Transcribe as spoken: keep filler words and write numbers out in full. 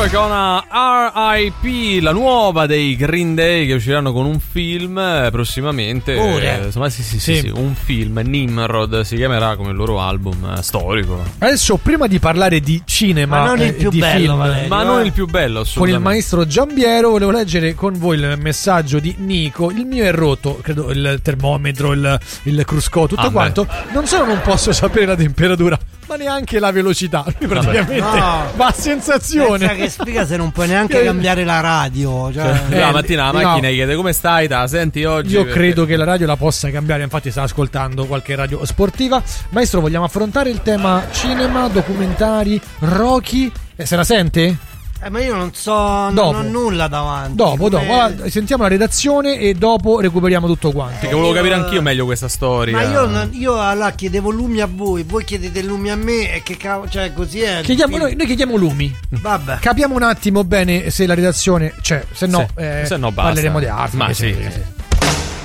con R I P, la nuova dei Green Day, che usciranno con un film eh, prossimamente. Pure. Eh, insomma, sì, sì, sì, Sì. sì, un film, Nimrod si chiamerà, come il loro album eh, storico. Adesso, prima di parlare di cinema, Ma non il eh, più di bello, film, Valerio, Ma eh. non il più bello, con il assolutamente. maestro Giambiero, volevo leggere con voi il messaggio di Nico. Il mio è rotto, credo il termometro, il, il cruscotto, tutto Ah, quanto. Non solo non posso sapere la temperatura, ma neanche la velocità. Lui praticamente No. va a sensazione. Pensa che spiega se non puoi neanche cambiare la radio. Cioè, Cioè, la mattina la no. macchina gli chiede come stai, ta, senti oggi. Io Perché- credo che la radio la possa cambiare, infatti sta ascoltando qualche radio sportiva. Maestro, vogliamo affrontare il tema cinema, documentari, Rocky? Eh, se la sente? eh, ma io non so, non Dopo. ho nulla davanti. Dopo, Come- dopo. Guarda, sentiamo la redazione e dopo recuperiamo tutto quanto. Perché volevo capire anch'io meglio questa storia. Ma io, non- io allora chiedevo lumi a voi, voi chiedete lumi a me e che cavolo, cioè così è. Chiediamo, noi, noi chiediamo lumi. Vabbè. Capiamo un attimo bene se la redazione c'è, se no, Sì, eh, se no basta. parleremo di altro. Ma che sì, sì, sì. sì.